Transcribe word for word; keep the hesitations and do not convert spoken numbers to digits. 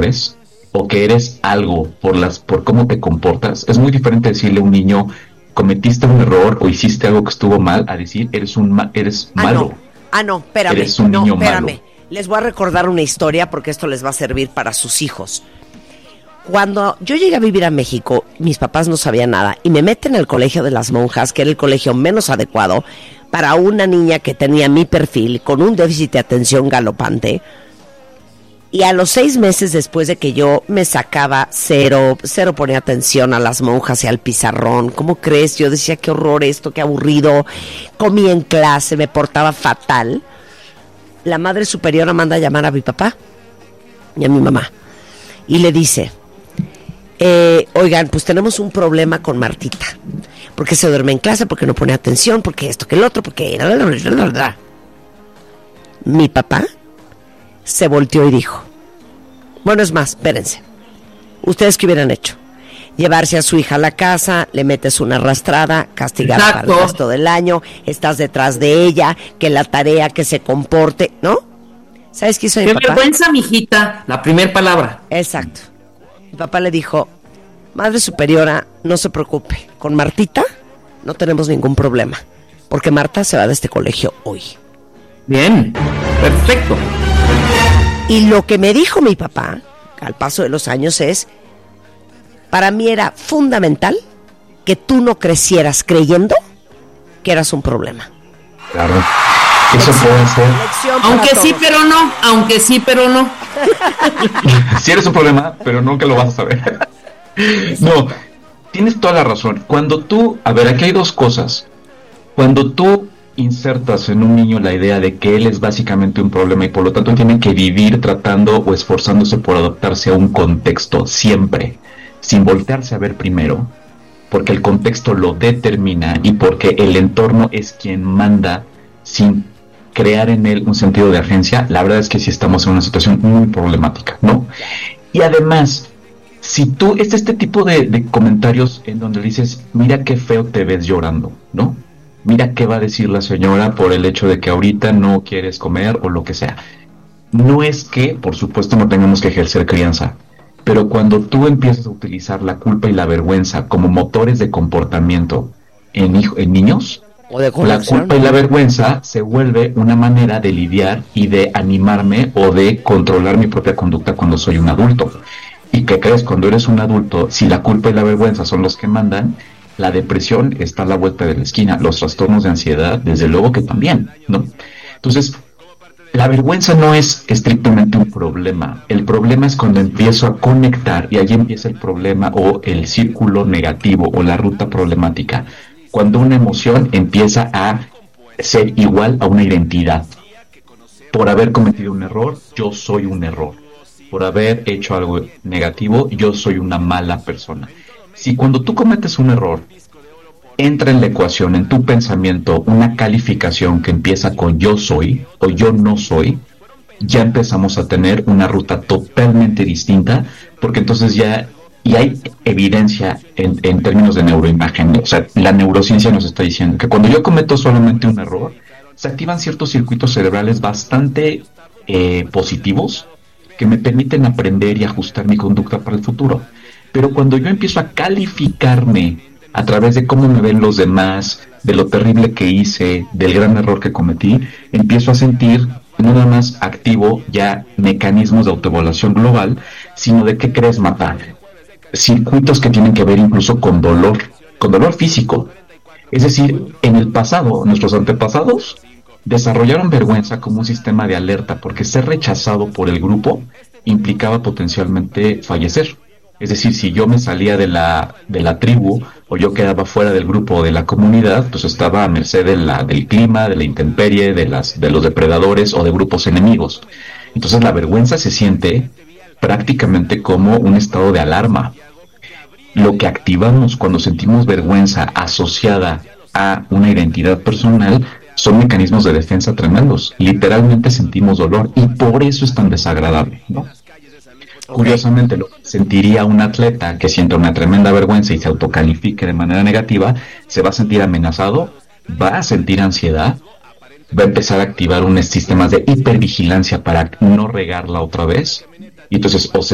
eres o que eres algo por las por cómo te comportas. Es muy diferente decirle a un niño cometiste un error o hiciste algo que estuvo mal a decir eres un ma- eres ah, malo. No. Ah, no, espérame. Eres un no, niño espérame. malo. Les voy a recordar una historia porque esto les va a servir para sus hijos. Cuando yo llegué a vivir a México, mis papás no sabían nada y me meten en el colegio de las monjas, que era el colegio menos adecuado para una niña que tenía mi perfil, con un déficit de atención galopante. Y a los seis meses después de que yo me sacaba cero, cero ponía atención a las monjas y al pizarrón, ¿cómo crees? Yo decía, qué horror esto, qué aburrido, comía en clase, me portaba fatal. La madre superiora manda a llamar a mi papá y a mi mamá y le dice, eh, oigan, pues tenemos un problema con Martita, porque se duerme en clase, porque no pone atención, porque esto, que el otro, porque... Mi papá se volteó y dijo, bueno, es más, espérense, ¿ustedes qué hubieran hecho? Llevarse a su hija a la casa, le metes una arrastrada, castigarla para el resto del año, estás detrás de ella, que la tarea, que se comporte, ¿no? ¿Sabes qué hizo mi Qué papá? vergüenza, mijita, la primer palabra. Exacto. Mi papá le dijo, madre superiora, no se preocupe, con Martita no tenemos ningún problema, porque Marta se va de este colegio hoy. Bien, perfecto. Y lo que me dijo mi papá, al paso de los años, es, para mí era fundamental que tú no crecieras creyendo que eras un problema. Claro. Eso puede ser. Aunque sí, pero no. Aunque sí, pero no. Si eres un problema, pero nunca lo vas a saber. No, tienes toda la razón. Cuando tú, a ver, aquí hay dos cosas. Cuando tú insertas en un niño la idea de que él es básicamente un problema y por lo tanto tiene que vivir tratando o esforzándose por adaptarse a un contexto siempre, sin voltearse a ver primero, porque el contexto lo determina y porque el entorno es quien manda sin crear en él un sentido de agencia, la verdad es que sí estamos en una situación muy problemática, ¿no? Y además, si tú, es este tipo de, de comentarios en donde dices, mira qué feo te ves llorando, ¿no? Mira qué va a decir la señora por el hecho de que ahorita no quieres comer o lo que sea. No es que, por supuesto, no tengamos que ejercer crianza, pero cuando tú empiezas a utilizar la culpa y la vergüenza como motores de comportamiento en, hijo, en niños, o de la culpa y la vergüenza se vuelve una manera de lidiar y de animarme o de controlar mi propia conducta cuando soy un adulto. ¿Y qué crees? Cuando eres un adulto, si la culpa y la vergüenza son los que mandan, la depresión está a la vuelta de la esquina, los trastornos de ansiedad, desde luego que también, ¿no? Entonces, la vergüenza no es estrictamente un problema. El problema es cuando empiezo a conectar, y allí empieza el problema o el círculo negativo o la ruta problemática. Cuando una emoción empieza a ser igual a una identidad. Por haber cometido un error, yo soy un error. Por haber hecho algo negativo, yo soy una mala persona. Si cuando tú cometes un error, entra en la ecuación, en tu pensamiento, una calificación que empieza con yo soy o yo no soy, ya empezamos a tener una ruta totalmente distinta, porque entonces ya, y hay evidencia en, en términos de neuroimagen, o sea, la neurociencia nos está diciendo que cuando yo cometo solamente un error, se activan ciertos circuitos cerebrales bastante eh, positivos que me permiten aprender y ajustar mi conducta para el futuro. Pero cuando yo empiezo a calificarme a través de cómo me ven los demás, de lo terrible que hice, del gran error que cometí, empiezo a sentir no nada más activo ya mecanismos de autoevaluación global, sino de qué crees matar. Circuitos que tienen que ver incluso con dolor, con dolor físico. Es decir, en el pasado, nuestros antepasados desarrollaron vergüenza como un sistema de alerta, porque ser rechazado por el grupo implicaba potencialmente fallecer. Es decir, si yo me salía de la de la tribu o yo quedaba fuera del grupo o de la comunidad, pues estaba a merced de la, del clima, de la intemperie, de las de los depredadores o de grupos enemigos. Entonces la vergüenza se siente prácticamente como un estado de alarma. Lo que activamos cuando sentimos vergüenza asociada a una identidad personal son mecanismos de defensa tremendos. Literalmente sentimos dolor y por eso es tan desagradable, ¿no? Okay. Curiosamente, lo que sentiría un atleta que siente una tremenda vergüenza y se autocalifique de manera negativa, se va a sentir amenazado, va a sentir ansiedad, va a empezar a activar unos sistemas de hipervigilancia para no regarla otra vez, y entonces o se